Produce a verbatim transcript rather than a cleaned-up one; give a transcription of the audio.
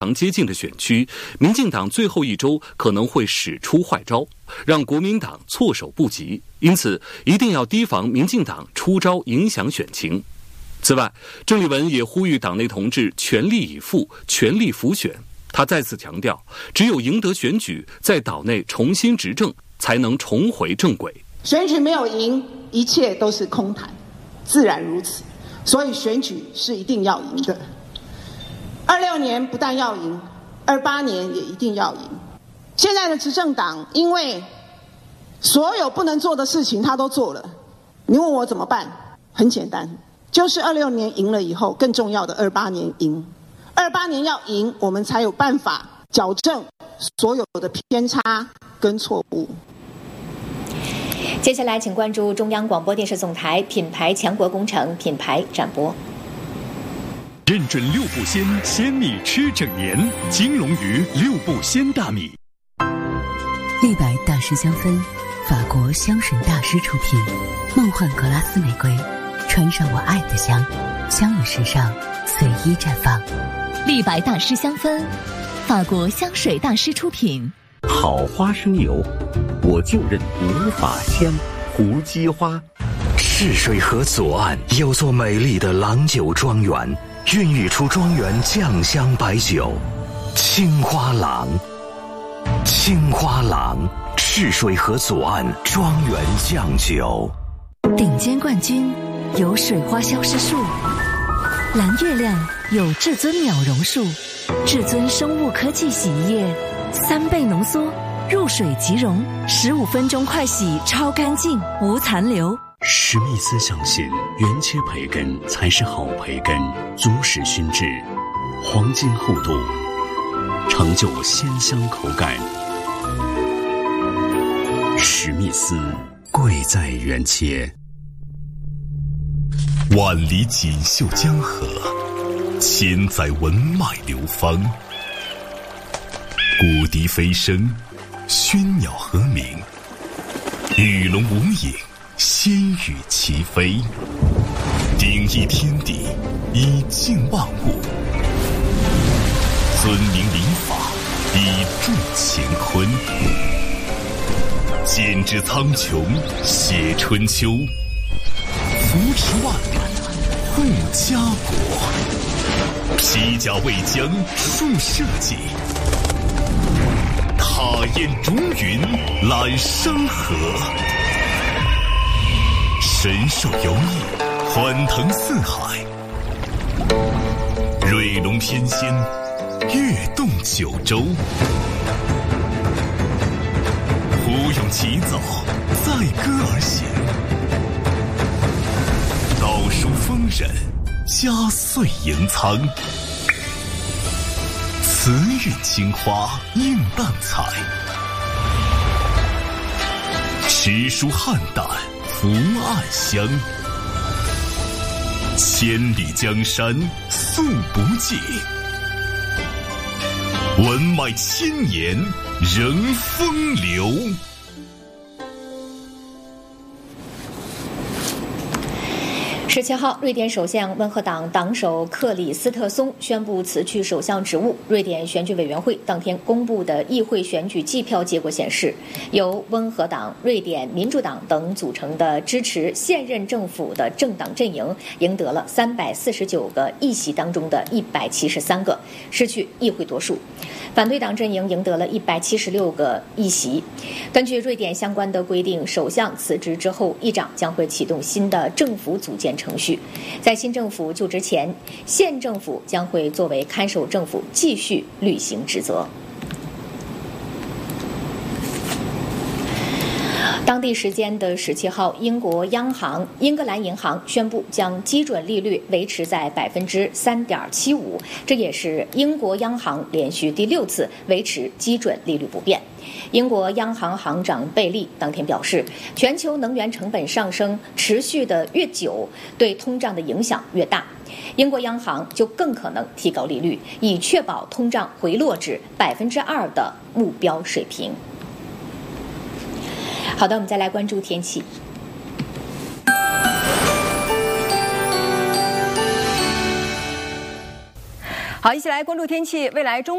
常接近的选区，民进党最后一周可能会使出坏招，让国民党措手不及。因此，一定要提防民进党出招影响选情。此外，郑丽文也呼吁党内同志全力以赴、全力辅选。他再次强调，只有赢得选举，在岛内重新执政，才能重回正轨。 选举没有赢，一切都是空谈，自然如此。所以选举是一定要赢的。二六年不但要赢，二八年也一定要赢。现在的执政党因为所有不能做的事情他都做了，你问我怎么办？很简单，就是二六年赢了以后，更重要的二八年赢。二八年要赢，我们才有办法矫正所有的偏差跟错误。 接下来请关注中央广播电视总台品牌强国工程品牌展播。 认准六步鲜鲜米吃整年，金龙鱼六步鲜大米。 立白大师香氛，法国香水大师出品，梦幻格拉斯玫瑰，穿上我爱的香，香与时尚随意绽放。 立白大师香氛，法国香水大师出品。 好花生油，我就认无法香。胡姬花。 赤水河左岸有座美丽的郎酒庄园，孕育出庄园酱香白酒，青花郎。青花郎，赤水河左岸庄园酱酒。 顶尖冠军有水花消失术，蓝月亮有至尊秒溶术，至尊生物科技洗衣液，三倍浓缩，入水即溶，十五分钟快洗，超干净，无残留。 史密斯相信，原切培根才是好培根，足使熏制，黄金厚度，成就鲜香口感。史密斯，贵在原切。 万里锦绣江河，千载文脉流芳。古笛飞声，喧鸟和鸣，与龙无影，仙羽齐飞。鼎益天地，以静万物；尊明礼法，以助乾坤。剪纸苍穹，写春秋；扶持万里，护家国。披甲为将，树社稷；踏烟逐云，揽山河。神兽游弋，欢腾四海；瑞龙翩跹，跃动九州。胡勇起早，载歌而行；倒数丰人，加岁迎苍。慈韵青花映淡彩，诗书汉胆福暗香。千里江山诉不尽，文脉千年仍风流。 十七号，瑞典首相温和党党首克里斯特松宣布辞去首相职务。瑞典选举委员会当天公布的议会选举计票结果显示，由温和党、瑞典民主党等组成的支持现任政府的政党阵营赢得了三百四十九个议席当中的一百七十三个，失去议会多数。反对党阵营赢得了一百七十六个议席。根据瑞典相关的规定，首相辞职之后，议长将会启动新的政府组建程序。在新政府就职前，县政府将会作为看守政府继续履行职责。当地时间的十七号，英国央行英格兰银行宣布将基准利率维持在百分之三点七五，这也是英国央行连续第六次维持基准利率不变。英国央行行长贝利当天表示，全球能源成本上升持续的越久，对通胀的影响越大，英国央行就更可能提高利率，以确保通胀回落至百分之二的目标水平。好的，我们再来关注天气。 好，一起来关注天气。未来中